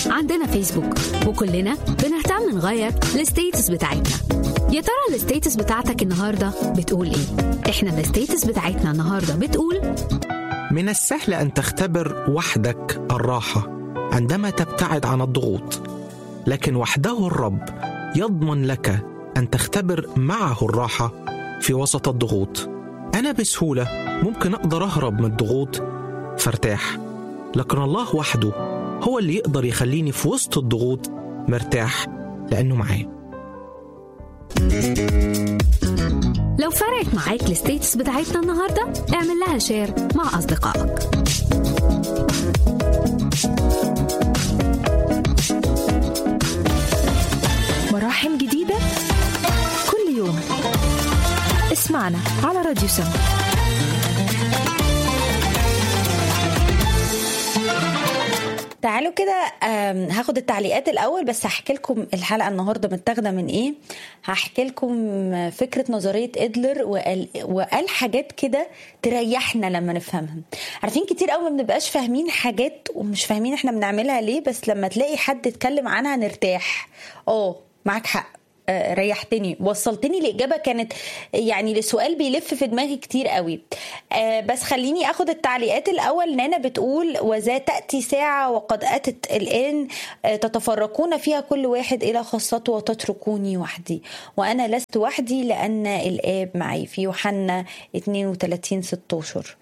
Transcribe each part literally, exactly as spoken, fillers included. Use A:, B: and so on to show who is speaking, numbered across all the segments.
A: عندنا فيسبوك وكلنا بنهتم نغير الستيتس بتاعتنا. يا ترى الستيتس بتاعتك النهاردة بتقول ايه؟ احنا الستيتس بتاعتنا النهاردة بتقول:
B: من السهل أن تختبر وحدك الراحة عندما تبتعد عن الضغوط، لكن وحده الرب يضمن لك أن تختبر معه الراحة في وسط الضغوط. أنا بسهولة ممكن أقدر أهرب من الضغوط فارتاح، لكن الله وحده هو اللي يقدر يخليني في وسط الضغوط مرتاح لأنه معاه.
A: لو فرقت معاك الستيتس بتاعتنا النهاردة، اعمل لها شير مع أصدقائك.
C: مراحم جديدة كل يوم. اسمعنا على راديو سم.
D: تعالوا كده هاخد التعليقات الأول، بس هحكي لكم الحلقة النهاردة متاخدة من إيه. هحكي لكم فكرة نظرية إدلر، وقال, وقال حاجات كده تريحنا لما نفهمها. عارفين كتير قوي ما بنبقاش فاهمين حاجات ومش فاهمين إحنا بنعملها ليه، بس لما تلاقي حد يتكلم عنها نرتاح. اه معك حق، ريحتني، وصلتني لإجابة كانت يعني لسؤال بيلف في دماغي كتير قوي. آه بس خليني أخد التعليقات الأول. نانا بتقول: وذا تأتي ساعة وقد أتت الآن آه تتفرقون فيها كل واحد إلى خاصته وتتركوني وحدي، وأنا لست وحدي لأن الآب معي، في يوحنا اثنين وثلاثين ستة عشر.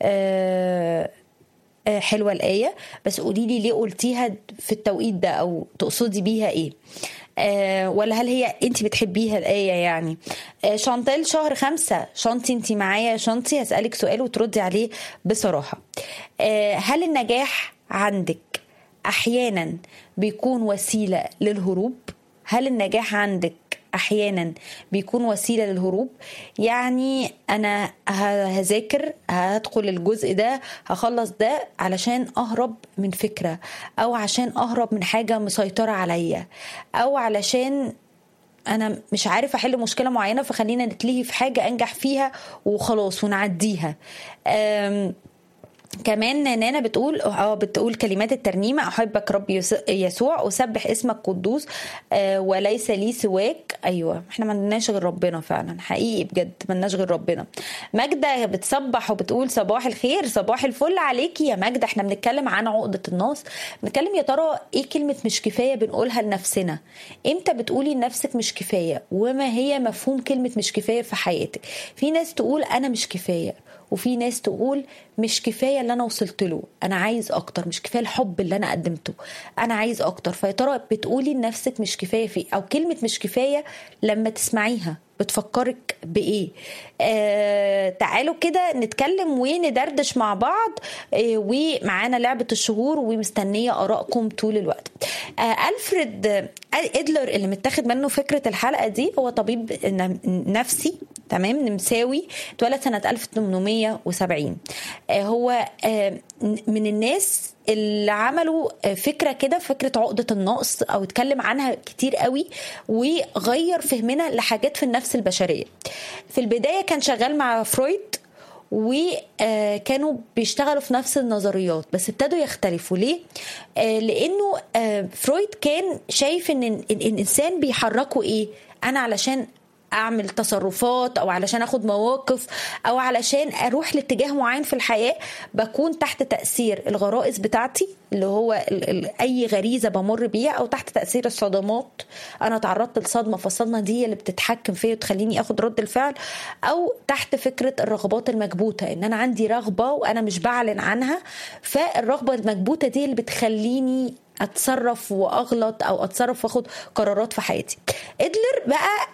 D: آه آه حلوة الآية، بس قوليلي ليه قلتيها في التوقيت ده، أو تقصدي بيها إيه؟ آه ولا هل هي انت بتحبيها الآية يعني؟ آه شانتال شهر خمسة، شانتي انت معايا شانتي، هسألك سؤال وتردي عليه بصراحة. آه هل النجاح عندك أحيانا بيكون وسيلة للهروب؟ هل النجاح عندك أحيانا بيكون وسيلة للهروب؟ يعني أنا هذاكر، هدخل الجزء ده، هخلص ده علشان أهرب من فكرة، أو عشان أهرب من حاجة مسيطرة عليا، أو علشان أنا مش عارف أحل مشكلة معينة فخلينا نتلهي في حاجة أنجح فيها وخلاص ونعديها. أم كمان نانا بتقول اه بتقول كلمات الترنيمة: أحبك رب يسوع، أسبح اسمك قدوس، آه وليس لي سواك. أيوة، احنا ما عندناش غير ربنا فعلا، حقيقي بجد ما عندناش غير ربنا. ماجدة بتصبح وبتقول: صباح الخير، صباح الفل عليكي يا ماجدة. احنا بنتكلم عن عقدة النقص، بنتكلم يا ترى ايه كلمة مش كفاية بنقولها لنفسنا. امتى بتقولي لنفسك مش كفاية؟ وما هي مفهوم كلمة مش كفاية في حياتك؟ في ناس تقول أنا مش كفاية، وفي ناس تقول مش كفاية اللي أنا وصلت له، أنا عايز أكتر، مش كفاية الحب اللي أنا قدمته، أنا عايز أكتر. فيا ترى بتقولي لنفسك مش كفاية في، أو كلمة مش كفاية لما تسمعيها بتفكرك بإيه؟ آه تعالوا كده نتكلم وندردش مع بعض. آه ومعانا لعبة الشهور، ومستنية آرائكم طول الوقت. آه ألفريد إدلر اللي متاخد منه فكرة الحلقة دي هو طبيب نفسي، تمام، نمساوي، اتولد سنة ألف وثمانمائة وسبعين. آه هو آه من الناس اللي عملوا فكرة كده، فكرة عقدة النقص، أو اتكلم عنها كتير قوي وغير فهمنا لحاجات في النفس البشرية. في البداية كان شغال مع فرويد، وكانوا بيشتغلوا في نفس النظريات، بس ابتدوا يختلفوا. ليه؟ لأنه فرويد كان شايف إن الإنسان بيحركه إيه؟ أنا علشان أعمل تصرفات، أو علشان أخد مواقف، أو علشان أروح لاتجاه معين في الحياة، بكون تحت تأثير الغرائز بتاعتي، اللي هو أي غريزة بمر بيها، أو تحت تأثير الصدمات، أنا تعرضت لصدمة فالصدمة دي اللي بتتحكم فيا وتخليني أخد رد الفعل، أو تحت فكرة الرغبات المكبوتة، إن أنا عندي رغبة وأنا مش بعلن عنها، فالرغبة المكبوتة دي اللي بتخليني أتصرف وأغلط، أو أتصرف وأخد قرارات في حياتي. إدلر بقى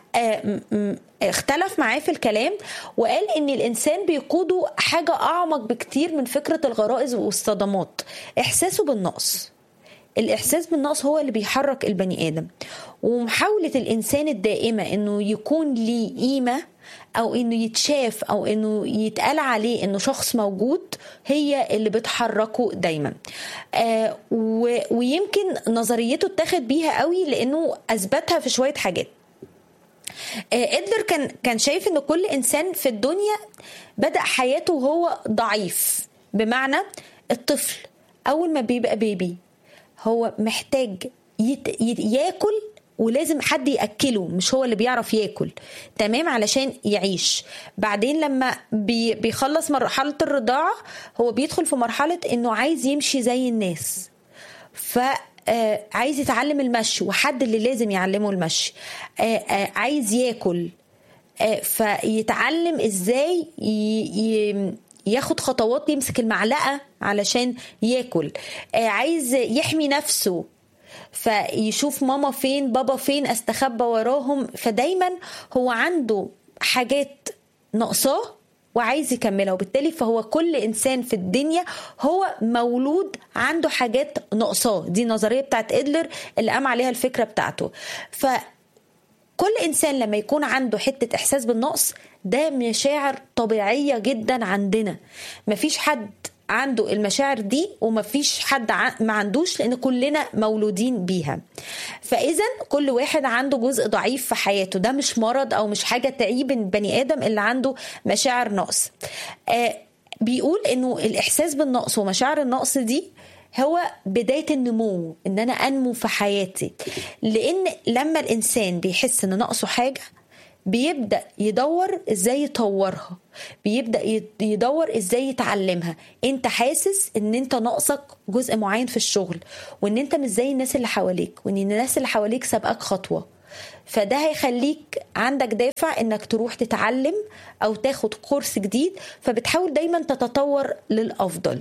D: اختلف معاه في الكلام، وقال إن الإنسان بيقوده حاجة أعمق بكتير من فكرة الغرائز والصدمات، إحساسه بالنقص. الإحساس بالنقص هو اللي بيحرك البني آدم، ومحاولة الإنسان الدائمة إنه يكون ليه قيمة، أو إنه يتشاف، أو إنه يتقال عليه إنه شخص موجود، هي اللي بتحركه دايما. آه ويمكن نظريته اتاخد بيها قوي لأنه أثبتها في شوية حاجات. آه إدلر كان كان شايف إن كل إنسان في الدنيا بدأ حياته وهو ضعيف، بمعنى الطفل أول ما بيبقى بيبي هو محتاج يت... ياكل، ولازم حد يأكله، مش هو اللي بيعرف ياكل تمام علشان يعيش. بعدين لما بي... بيخلص مرحلة الرضاعة هو بيدخل في مرحلة انه عايز يمشي زي الناس، فعايز يتعلم المشي وحد اللي لازم يعلمه المشي. عايز ياكل فيتعلم ازاي ي... ياخد خطوات يمسك المعلقة علشان ياكل. عايز يحمي نفسه فيشوف ماما فين بابا فين استخبى وراهم. فدايما هو عنده حاجات ناقصاه وعايز يكملها، وبالتالي فهو كل إنسان في الدنيا هو مولود عنده حاجات ناقصاه. دي النظرية بتاعت إدلر اللي قام عليها الفكرة بتاعته. فكل إنسان لما يكون عنده حتة إحساس بالنقص ده مشاعر طبيعية جدا عندنا. مفيش حد عنده المشاعر دي ومفيش حد ما عندوش، لأن كلنا مولودين بيها. فإذا كل واحد عنده جزء ضعيف في حياته، ده مش مرض أو مش حاجة تعيب البني آدم اللي عنده مشاعر نقص. آه بيقول إنه الإحساس بالنقص ومشاعر النقص دي هو بداية النمو، إن أنا أنمو في حياتي. لأن لما الإنسان بيحس إن نقصه حاجة بيبدأ يدور ازاي يطورها، بيبدأ يدور ازاي يتعلمها. انت حاسس ان انت ناقصك جزء معين في الشغل، وان انت مش زي الناس اللي حواليك، وان الناس اللي حواليك سابقاك خطوة، فده هيخليك عندك دافع انك تروح تتعلم او تاخد كورس جديد، فبتحاول دايما تتطور للأفضل.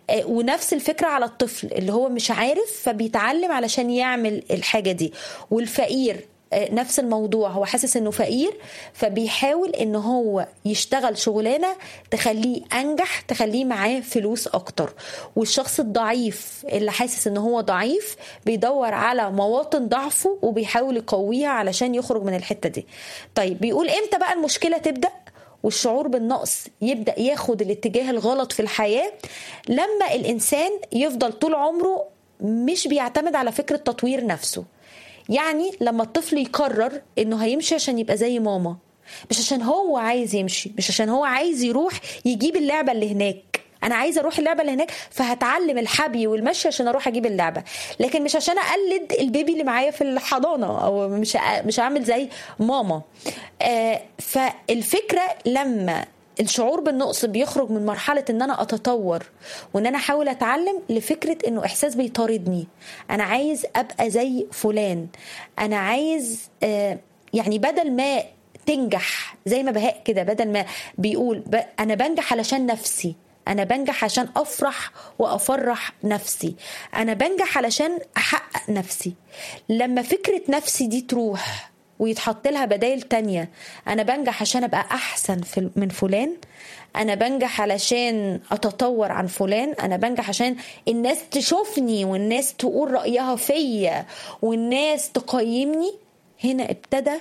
D: ونفس الفكرة على الطفل اللي هو مش عارف فبيتعلم علشان يعمل الحاجة دي. والفقير نفس الموضوع، هو حاسس انه فقير فبيحاول انه هو يشتغل شغلانه تخليه انجح، تخليه معاه فلوس اكتر. والشخص الضعيف اللي حاسس انه هو ضعيف بيدور على مواطن ضعفه وبيحاول يقويها علشان يخرج من الحته دي. طيب بيقول امتى بقى المشكله تبدا والشعور بالنقص يبدا ياخد الاتجاه الغلط في الحياه؟ لما الانسان يفضل طول عمره مش بيعتمد على فكره تطوير نفسه. يعني لما الطفل يقرر انه هيمشي عشان يبقى زي ماما، مش عشان هو عايز يمشي، مش عشان هو عايز يروح يجيب اللعبة اللي هناك، انا عايز اروح اللعبة اللي هناك فهتعلم الحبي والمشي عشان اروح اجيب اللعبة، لكن مش عشان اقلد البيبي اللي معايا في الحضانة، او مش مش اعمل زي ماما. آه فالفكرة لما الشعور بالنقص بيخرج من مرحلة ان انا اتطور وان انا احاول اتعلم لفكرة انه احساس بيطاردني، انا عايز ابقى زي فلان، انا عايز آه يعني بدل ما تنجح زي ما بهاء كده، بدل ما بيقول ب... انا بنجح علشان نفسي، انا بنجح عشان افرح وافرح نفسي، انا بنجح علشان احقق نفسي. لما فكرة نفسي دي تروح ويتحط لها بدايل تانية، أنا بنجح عشان أبقى أحسن من فلان، أنا بنجح علشان أتطور عن فلان، أنا بنجح عشان الناس تشوفني والناس تقول رأيها فيا والناس تقيمني. هنا ابتدى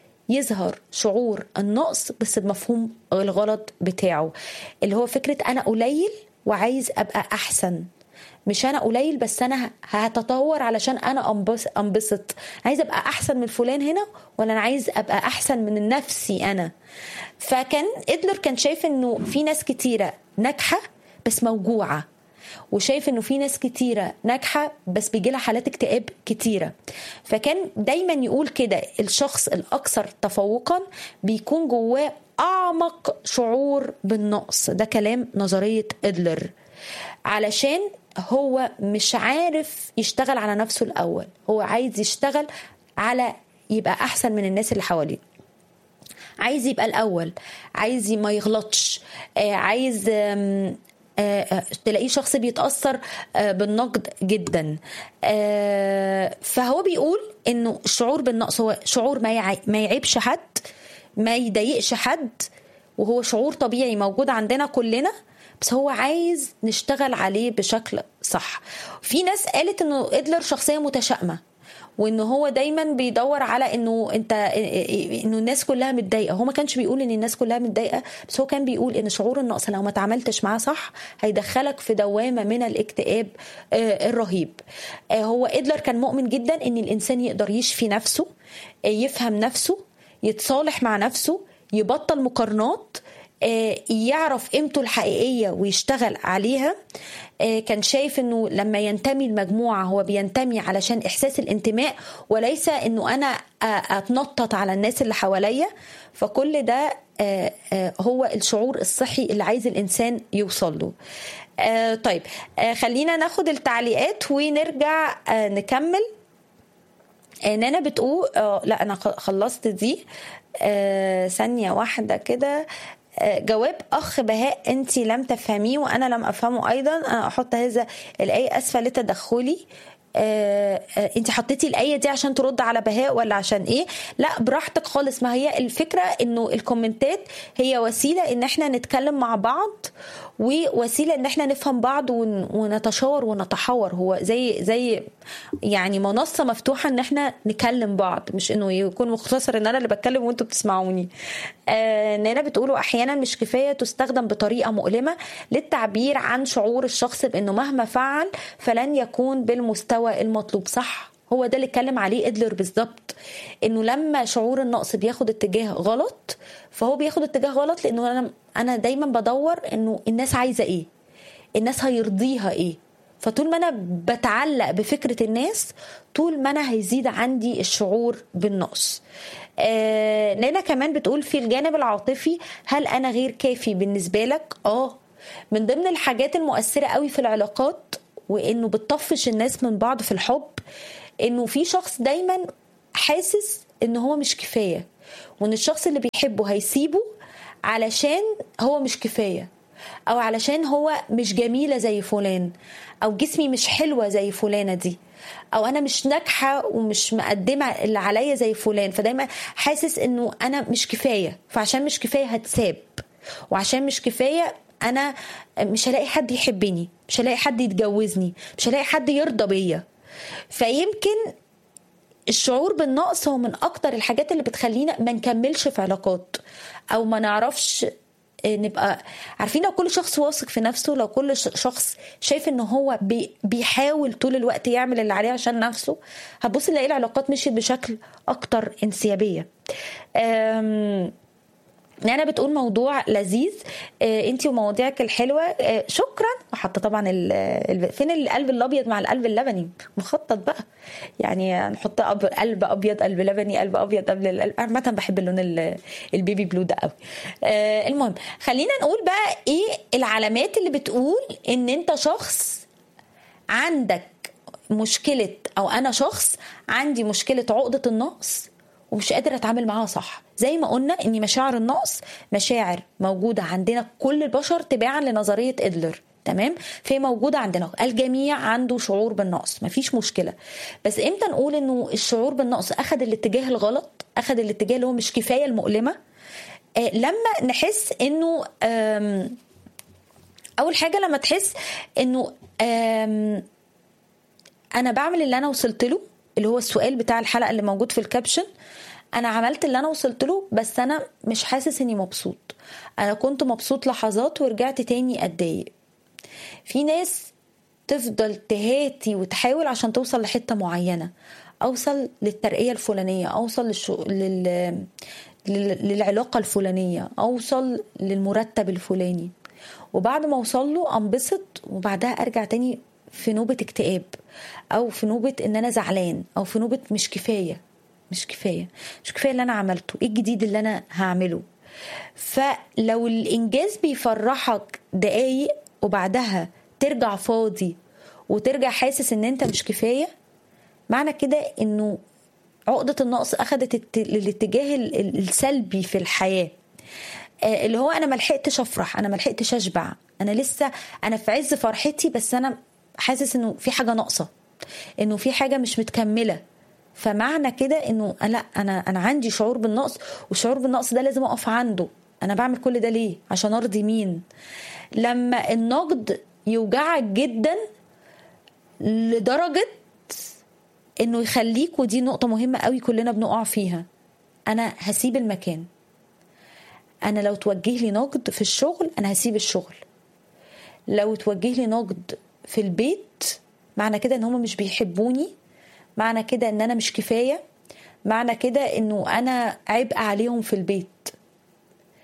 D: يظهر شعور النقص بس بمفهوم الغلط بتاعه، اللي هو فكرة أنا قليل وعايز أبقى أحسن، مش أنا قليل بس أنا هتطور علشان أنا أنبسط، عايز أبقى أحسن من فلان هنا ولا أنا عايز أبقى أحسن من نفسي أنا. فكان إدلر كان شايف إنه في ناس كتيرة ناجحة بس موجوعة، وشايف إنه في ناس كتيرة ناجحة بس بيجيلها حالات اكتئاب كتيرة. فكان دايما يقول كده الشخص الأكثر تفوقا بيكون جواه أعمق شعور بالنقص. ده كلام نظرية إدلر، علشان هو مش عارف يشتغل على نفسه الأول، هو عايز يشتغل على يبقى أحسن من الناس اللي حواليه، عايز يبقى الأول، عايز ما يغلطش، عايز تلاقيه شخص بيتأثر بالنقد جدا. فهو بيقول إنه الشعور بالنقص هو شعور ما يعيبش حد، ما يضايقش حد، وهو شعور طبيعي موجود عندنا كلنا، بس هو عايز نشتغل عليه بشكل صح. في ناس قالت انه إدلر شخصية متشائمة، وانه هو دايما بيدور على انه انت انه الناس كلها متضايقه. هو ما كانش بيقول ان الناس كلها متضايقه، بس هو كان بيقول ان شعور النقص لو ما تعاملتش معاه صح هيدخلك في دوامه من الاكتئاب الرهيب. هو إدلر كان مؤمن جدا ان الانسان يقدر يشفي نفسه، يفهم نفسه، يتصالح مع نفسه، يبطل مقارنات، يعرف قيمته الحقيقية ويشتغل عليها. كان شايف انه لما ينتمي المجموعة هو بينتمي علشان احساس الانتماء وليس انه انا اتنطط على الناس اللي حواليا. فكل ده هو الشعور الصحي اللي عايز الانسان يوصل له. طيب خلينا ناخد التعليقات ونرجع نكمل. نانا بتقول لا انا خلصت دي ثانية واحدة كده. جواب أخ بهاء: أنت لم تفهميه وأنا لم أفهمه أيضا. أنا أحط هذا الآية أسفل لتدخلي. آه آه انت حطيتي الآية دي عشان ترد على بهاء ولا عشان ايه؟ لا براحتك خالص. ما هي الفكرة انه الكومنتات هي وسيلة ان احنا نتكلم مع بعض ووسيلة ان احنا نفهم بعض ونتشاور ونتحاور. هو زي زي يعني منصة مفتوحة ان احنا نكلم بعض، مش انه يكون مختصر ان انا اللي بتكلم وانتوا بتسمعوني. آه نانا بتقولوا احيانا مش كفاية تستخدم بطريقة مؤلمة للتعبير عن شعور الشخص بانه مهما فعل فلن يكون بالمستوى المطلوب. صح، هو ده اللي اتكلم عليه إدلر بالظبط، انه لما شعور النقص بياخد اتجاه غلط فهو بياخد اتجاه غلط لانه انا انا دايما بدور انه الناس عايزه ايه، الناس هيرضيها ايه. فطول ما انا بتعلق بفكره الناس طول ما انا هيزيد عندي الشعور بالنقص. آه نانا كمان بتقول في الجانب العاطفي: هل انا غير كافي بالنسبه لك؟ اه من ضمن الحاجات المؤثره قوي في العلاقات وانه بتطفش الناس من بعض في الحب انه في شخص دايما حاسس انه هو مش كفايه، وان الشخص اللي بيحبه هيسيبه علشان هو مش كفايه، او علشان هو مش جميله زي فلان، او جسمي مش حلوه زي فلانه دي، او انا مش ناجحه ومش مقدمه اللي عليا زي فلان. فدايما حاسس انه انا مش كفايه، فعشان مش كفايه هتساب، وعشان مش كفايه انا مش هلاقي حد يحبني، مش هلاقي حد يتجوزني، مش هلاقي حد يرضى بيا. فيمكن الشعور بالنقص هو من اكتر الحاجات اللي بتخلينا ما نكملش في علاقات، او ما نعرفش نبقى عارفين. لو كل شخص واثق في نفسه، لو كل شخص شايف انه هو بيحاول طول الوقت يعمل اللي عليه عشان نفسه، هتبص نلاقي العلاقات مشيت بشكل اكتر انسيابية. أنا بتقول موضوع لذيذ. آه انتي ومواضيعك الحلوة. آه شكرا. وحط طبعا ال... فين القلب الابيض مع القلب اللبني؟ مخطط بقى يعني نحط أب... قلب ابيض قلب لبني، قلب ابيض قبل القلب. عامة بحب اللون ال... البيبي بلو ده قوي. آه المهم خلينا نقول بقى ايه العلامات اللي بتقول ان انت شخص عندك مشكلة، او انا شخص عندي مشكلة عقدة النقص ومش قادر اتعامل معاها صح. زي ما قلنا ان مشاعر النقص مشاعر موجودة عندنا كل البشر تباعا لنظرية إدلر، تمام؟ فهي موجودة عندنا، الجميع عنده شعور بالنقص، مفيش مشكلة. بس امتى نقول انه الشعور بالنقص اخذ الاتجاه الغلط، اخذ الاتجاه اللي هو مش كفاية المؤلمة؟ آه لما نحس انه اول حاجة لما تحس انه انا بعمل اللي انا وصلت له، اللي هو السؤال بتاع الحلقة اللي موجود في الكابشن، انا عملت اللي انا وصلت له بس انا مش حاسس اني مبسوط. انا كنت مبسوط لحظات ورجعت تاني اتضايق. في ناس تفضل تهاتي وتحاول عشان توصل لحتة معينة، اوصل للترقية الفلانية، اوصل للشو... لل... للعلاقة الفلانية، اوصل للمرتب الفلاني، وبعد ما اوصل له انبسط وبعدها ارجع تاني في نوبة اكتئاب، او في نوبة ان انا زعلان، او في نوبة مش كفاية مش كفاية مش كفاية اللي أنا عملته، إيه الجديد اللي أنا هعمله. فلو الإنجاز بيفرحك دقايق وبعدها ترجع فاضي وترجع حاسس إن أنت مش كفاية، معنى كده إنه عقدة النقص أخدت الاتجاه السلبي في الحياة، اللي هو أنا ملحقتش أفرح، أنا ملحقتش أشبع، أنا لسه أنا في عز فرحتي بس أنا حاسس إنه في حاجة ناقصة، إنه في حاجة مش متكملة. فمعنى كده انه لا انا انا عندي شعور بالنقص، والشعور بالنقص ده لازم اقف عنده. انا بعمل كل ده ليه؟ عشان ارضي مين؟ لما النقد يوجعك جدا لدرجة انه يخليك، ودي نقطة مهمة قوي كلنا بنقع فيها، انا هسيب المكان. انا لو توجه لي نقد في الشغل انا هسيب الشغل. لو توجه لي نقد في البيت معنى كده ان هم مش بيحبوني، معنى كده ان انا مش كفاية، معنى كده انه انا عبء عليهم في البيت.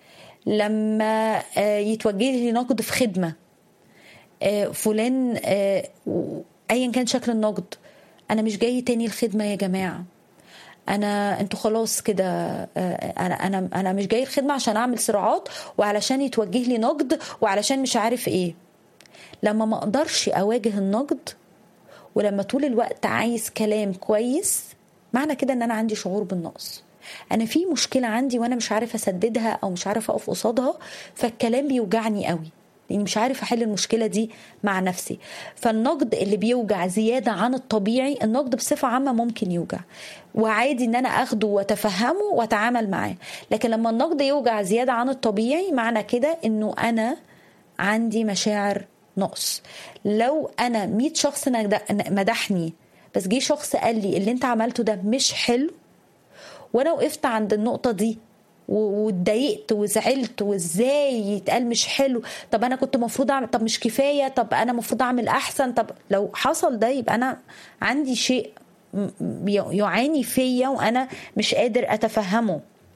D: لما يتوجه لي نقد في خدمة، فلان ايا كان شكل النقد، انا مش جاي تاني الخدمة يا جماعة، انا انتوا خلاص كده، انا انا انا مش جاي الخدمة عشان اعمل صراعات وعلشان يتوجه لي نقد وعلشان مش عارف ايه. لما ما اقدرش اواجه النقد ولما طول الوقت عايز كلام كويس، معنى كده ان انا عندي شعور بالنقص، انا في مشكلة عندي وانا مش عارف اسددها او مش عارف اقف قصادها، فالكلام بيوجعني قوي لاني مش عارف احل المشكلة دي مع نفسي. فالنقد اللي بيوجع زيادة عن الطبيعي، النقد بصفة عامة ممكن يوجع وعادي ان انا اخده واتفهمه واتعامل معاه، لكن لما النقد يوجع زيادة عن الطبيعي معنى كده انه انا عندي مشاعر نقص. لو انا مية شخص مدحني بس جه شخص قال لي اللي انت عملته ده مش حلو، وانا وقفت عند النقطة دي واتضايقت وزعلت، وازاي يتقال مش حلو، طب انا كنت مفروض اعمل، طب مش كفاية، طب انا مفروض اعمل احسن، طب لو حصل ده يبقى انا عندي شيء يعاني فيا وانا مش قادر اتفهمه.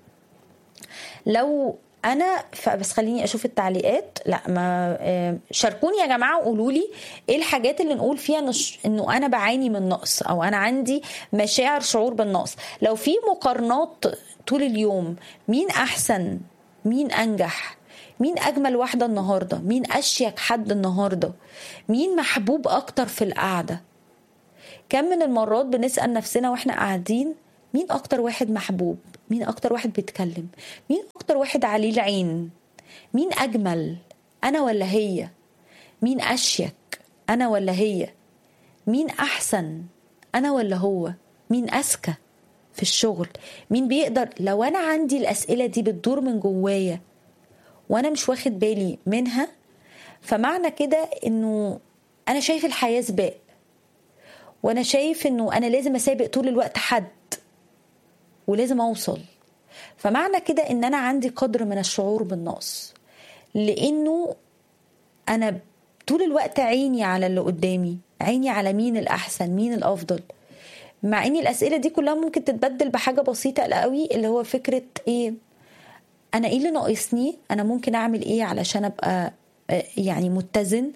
D: لو انا بس خليني اشوف التعليقات، لا ما شاركوني يا جماعه وقولوا لي ايه الحاجات اللي نقول فيها انه انا بعاني من نقص او انا عندي مشاعر شعور بالنقص. لو في مقارنات طول اليوم، مين احسن، مين انجح، مين اجمل واحده النهارده، مين اشيك حد النهارده، مين محبوب اكتر في القعده، كم من المرات بنسال نفسنا واحنا قاعدين مين اكتر واحد محبوب، مين اكتر واحد بيتكلم، مين اكتر واحد عليه العين، مين اجمل، انا ولا هي، مين اشيك، انا ولا هي، مين احسن، انا ولا هو، مين اذكى في الشغل، مين بيقدر. لو انا عندي الاسئله دي بتدور من جوايا وانا مش واخد بالي منها، فمعنى كده انه انا شايف الحياه سباق، وانا شايف انه انا لازم اسابق طول الوقت حد ولازم اوصل. فمعنى كده ان انا عندي قدر من الشعور بالنقص، لانه انا طول الوقت عيني على اللي قدامي، عيني على مين الاحسن، مين الافضل، مع ان الاسئله دي كلها ممكن تتبدل بحاجه بسيطه قوي، اللي هو فكره ايه انا، ايه اللي ناقصني، انا ممكن اعمل ايه علشان ابقى يعني متزن،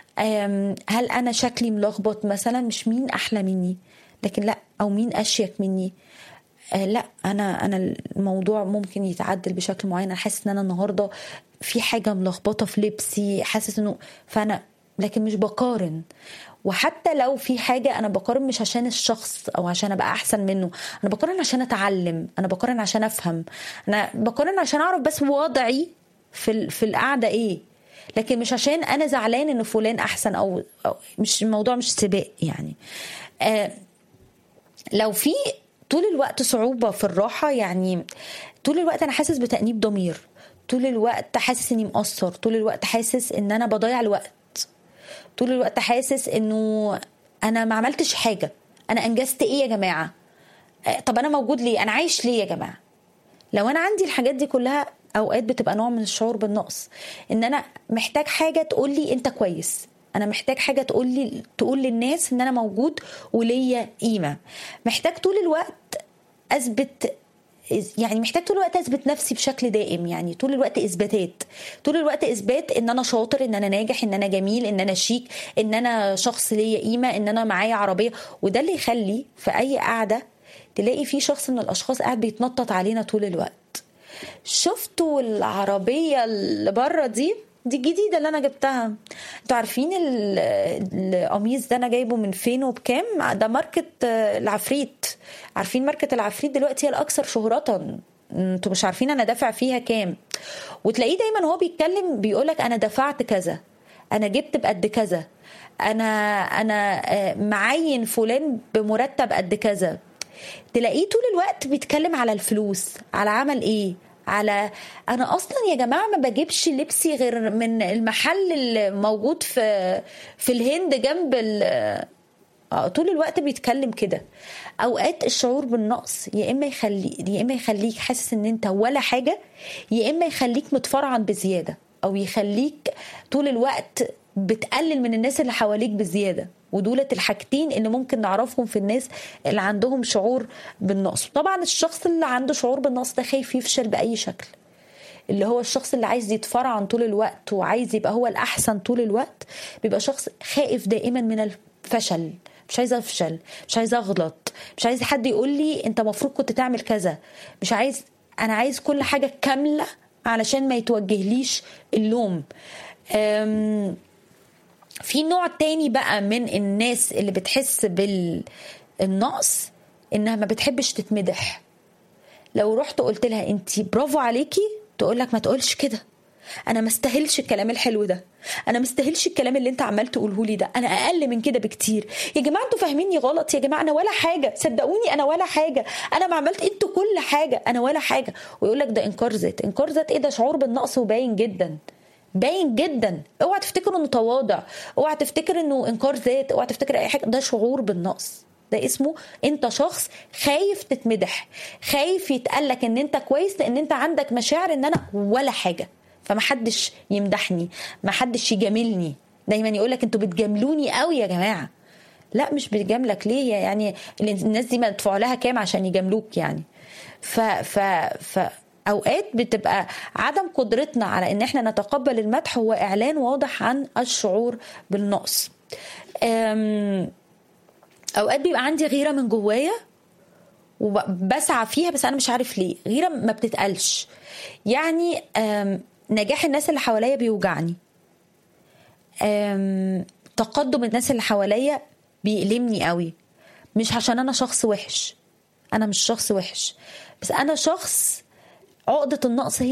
D: هل انا شكلي ملخبط مثلا، مش مين احلى مني لكن لا، او مين اشيك مني، لا انا انا الموضوع ممكن يتعدل بشكل معين، انا حاسس ان انا النهارده في حاجه ملخبطه في لبسي، حاسس انه، فانا لكن مش بقارن. وحتى لو في حاجه انا بقارن مش عشان الشخص او عشان ابقى احسن منه، انا بقارن عشان اتعلم، انا بقارن عشان افهم، انا بقارن عشان اعرف بس وضعي في في القعده ايه، لكن مش عشان انا زعلان ان فلان احسن، او, أو مش الموضوع مش سباق يعني. آه لو في طول الوقت صعوبة في الراحة، يعني طول الوقت أنا حاسس بتأنيب ضمير، طول الوقت حاسس إني مقصر، طول الوقت حاسس إن أنا بضيع الوقت، طول الوقت حاسس إنه أنا ما عملتش حاجة، أنا أنجزت إيه يا جماعة، طب أنا موجود ليه، أنا عايش ليه يا جماعة. لو أنا عندي الحاجات دي كلها، أوقات بتبقى نوع من الشعور بالنقص، إن أنا محتاج حاجة تقولي أنت كويس، انا محتاج حاجه تقول لي تقول للناس ان انا موجود وليا قيمه، محتاج طول الوقت اثبت، يعني محتاج طول الوقت اثبت نفسي بشكل دائم، يعني طول الوقت اثباتات، طول الوقت اثبات ان انا شاطر، ان انا ناجح، ان انا جميل، ان انا شيك، ان انا شخص ليا قيمه، ان انا معايا عربيه. وده اللي يخلي في اي قعده تلاقي في شخص من الاشخاص قاعد بيتنطط علينا طول الوقت. شفتوا العربيه اللي بره دي دي الجديدة اللي أنا جبتها، انتوا عارفين القميص ده أنا جايبه من فين وبكام؟ ده ماركة العفريت، عارفين ماركة العفريت دلوقتي هي الأكثر شهرة، انتوا مش عارفين أنا دافع فيها كام. وتلاقيه دايما هو بيتكلم بيقولك أنا دفعت كذا، أنا جبت بقد كذا، أنا أنا معين فلان بمرتب قد كذا. تلاقيه طول الوقت بيتكلم على الفلوس، على عمل إيه، على انا اصلا يا جماعه ما بجيبش لبسي غير من المحل اللي موجود في في الهند جنب طول الوقت بيتكلم كده. اوقات الشعور بالنقص يا اما يخلي يا اما يخليك حاسس ان انت ولا حاجه، يا اما يخليك متفرعن بزياده، او يخليك طول الوقت بتقلل من الناس اللي حواليك بزياده. ودولت الحاجتين اللي ممكن نعرفهم في الناس اللي عندهم شعور بالنقص. طبعا الشخص اللي عنده شعور بالنقص ده خايف يفشل بأي شكل، اللي هو الشخص اللي عايز يتفرعن طول الوقت وعايز يبقى هو الأحسن طول الوقت، بيبقى شخص خائف دائما من الفشل. مش عايز أفشل، مش عايز أغلط، مش عايز حد يقول لي أنت مفروض كنت تعمل كذا، مش عايز، أنا عايز كل حاجة كاملة علشان ما يتوجهليش اللوم. أم في نوع تاني بقى من الناس اللي بتحس بالنقص، إنها ما بتحبش تتمدح. لو رحت قلت لها انتي برافو عليكي، تقولك ما تقولش كده، انا ما استاهلش الكلام الحلو ده، انا ما استاهلش الكلام اللي انت عمال تقوله لي ده، انا اقل من كده بكتير. يا جماعه انتوا فاهميني غلط، يا جماعه انا ولا حاجه، صدقوني انا ولا حاجه، انا ما عملت، انتوا كل حاجه، انا ولا حاجه. ويقولك ده انكار ذات. انكار ذات ايه ده؟ شعور بالنقص وباين جدا، باين جدا. اوعى تفتكر انه تواضع، اوعى تفتكر انه انكار ذات، اوعى تفتكر اي حاجه، ده شعور بالنقص. ده اسمه انت شخص خايف تتمدح، خايف يتقالك ان انت كويس، لان انت عندك مشاعر ان انا ولا حاجة، فمحدش يمدحني، محدش يجاملني. دايما يقولك انتوا بتجاملوني قوي يا جماعة. لا مش بتجاملك ليه يعني؟ الناس دي ما تدفعوا لها كام عشان يجاملوك يعني؟ ف ف ف اوقات بتبقى عدم قدرتنا على ان احنا نتقبل المدح هو اعلان واضح عن الشعور بالنقص. أم اوقات بيبقى عندي غيرة من جوايا وبسعى فيها، بس انا مش عارف ليه. غيرة ما بتتقلش يعني. نجاح الناس اللي حواليا بيوجعني، تقدم الناس اللي حواليا بيألمني قوي. مش عشان انا شخص وحش، انا مش شخص وحش، بس انا شخص عقدة النقص هي